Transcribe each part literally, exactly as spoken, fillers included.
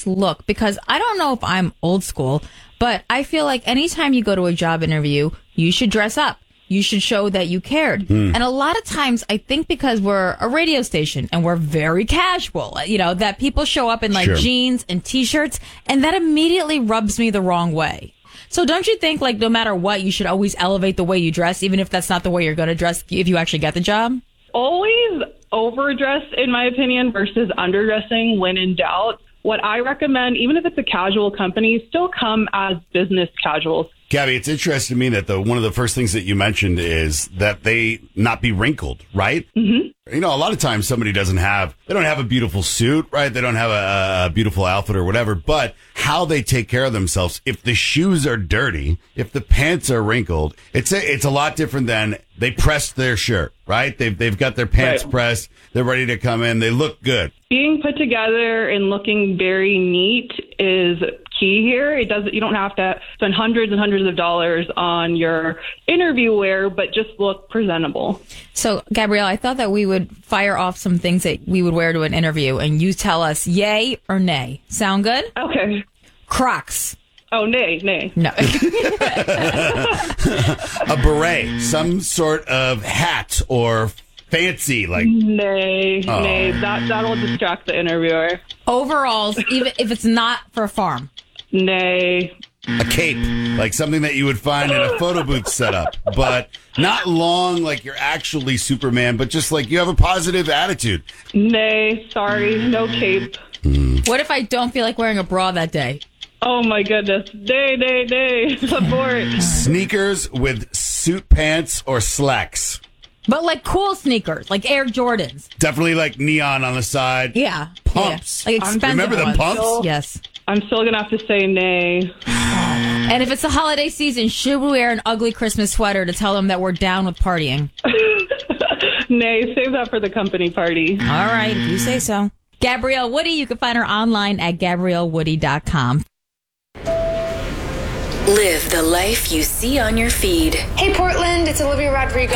dress look? Because I don't know if I'm old school, but I feel like anytime you go to a job interview, you should dress up. You should show that you cared. Mm. And a lot of times, I think because we're a radio station and we're very casual, you know, that people show up in like sure. jeans and T-shirts, and that immediately rubs me the wrong way. So don't you think, like, no matter what, you should always elevate the way you dress, even if that's not the way you're going to dress if you actually get the job? Always overdress, in my opinion, versus underdressing when in doubt. What I recommend, even if it's a casual company, still come as business casuals. Gabby, it's interesting to me that the one of the first things that you mentioned is that they not be wrinkled, right? Mm-hmm. You know, a lot of times somebody doesn't have, they don't have a beautiful suit, right? They don't have a, a beautiful outfit or whatever, but how they take care of themselves, if the shoes are dirty, if the pants are wrinkled, it's a, it's a lot different than they pressed their shirt, right? They've, they've got their pants right. pressed. They're ready to come in. They look good. Being put together and looking very neat is key here. It doesn't, you don't have to spend hundreds and hundreds of dollars on your interview wear, but just look presentable. So, Gabrielle, I thought that we would fire off some things that we would wear to an interview, and you tell us yay or nay. Sound good? Okay. Crocs. Oh, nay, nay. No. A beret, some sort of hat or fancy, like nay, oh. nay. That that'll distract the interviewer. Overalls, even if it's not for a farm. Nay. A cape, like something that you would find in a photo booth setup, but not long, like you're actually Superman, but just like you have a positive attitude. Nay, sorry, no cape. Mm. What if I don't feel like wearing a bra that day? Oh my goodness. Nay, nay, nay. Abort. Sneakers with suit pants or slacks. But like cool sneakers, like Air Jordans. Definitely like neon on the side. Yeah. Pumps. Yeah. Like expensive Remember the ones. pumps? Still, yes. I'm still going to have to say nay. And if it's the holiday season, should we wear an ugly Christmas sweater to tell them that we're down with partying? Nay, save that for the company party. All right, if you say so. Gabrielle Woody, you can find her online at gabrielle woody dot com. Live the life you see on your feed. Hey, Portland, it's Olivia Rodrigo.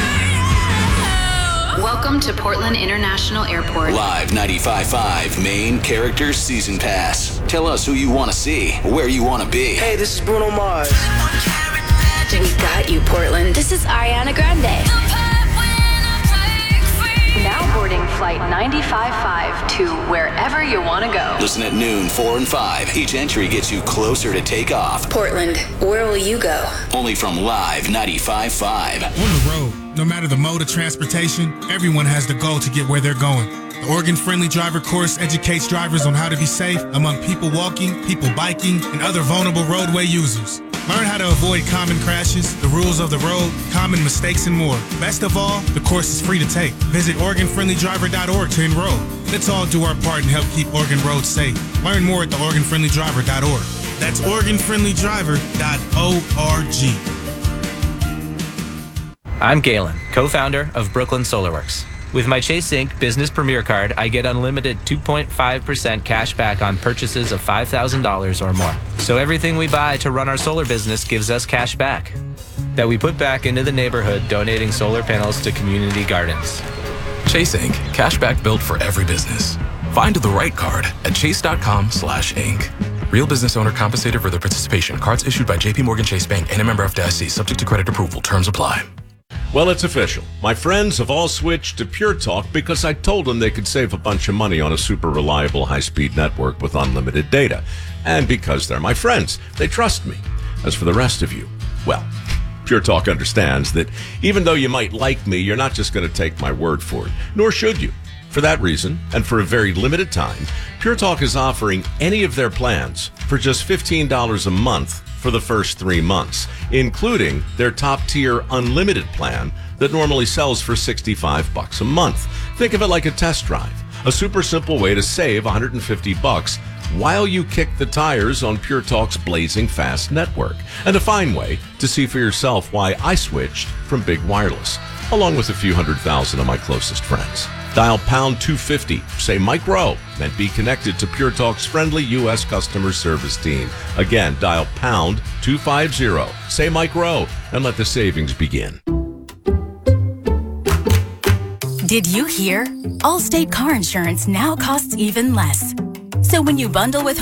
Welcome to Portland International Airport. Live ninety-five point five Main Characters Season Pass. Tell us who you want to see, where you want to be. Hey, this is Bruno Mars. We got you, Portland. This is Ariana Grande. Now boarding flight ninety-five point five to wherever you want to go. Listen at noon, four and five. Each entry gets you closer to takeoff. Portland, where will you go? Only from Live ninety-five point five. On the road, no matter the mode of transportation, everyone has the goal to get where they're going. The Oregon Friendly Driver course educates drivers on how to be safe among people walking, people biking, and other vulnerable roadway users. Learn how to avoid common crashes, the rules of the road, common mistakes, and more. Best of all, the course is free to take. Visit Oregon Friendly Driver dot org to enroll. Let's all do our part and help keep Oregon roads safe. Learn more at the Oregon Friendly Driver dot org. That's Oregon Friendly Driver dot org. I'm Galen, co-founder of Brooklyn SolarWorks. With my Chase Inc Business Premier Card, I get unlimited two point five percent cash back on purchases of five thousand dollars or more. So everything we buy to run our solar business gives us cash back that we put back into the neighborhood, donating solar panels to community gardens. Chase Inc Cash back built for every business. Find the right card at chase.com slash Inc. Real business owner compensated for their participation. Cards issued by J P Morgan Chase Bank and a member F D I C, subject to credit approval. Terms apply. Well, it's official. My friends have all switched to Pure Talk because I told them they could save a bunch of money on a super reliable high-speed network with unlimited data. And because they're my friends, they trust me. As for the rest of you, well, Pure Talk understands that even though you might like me, you're not just going to take my word for it, nor should you. For that reason, and for a very limited time, Pure Talk is offering any of their plans for just fifteen dollars a month for the first three months, including their top-tier unlimited plan that normally sells for sixty-five bucks a month. Think of it like a test drive, a super simple way to save one hundred fifty bucks while you kick the tires on Pure Talk's blazing fast network, and a fine way to see for yourself why I switched from Big Wireless, along with a few hundred thousand of my closest friends. Dial pound two fifty, say Mike Rowe, and be connected to Pure Talk's friendly U S customer service team. Again, dial pound two fifty, say Mike Rowe, and let the savings begin. Did you hear? Allstate car insurance now costs even less. So when you bundle with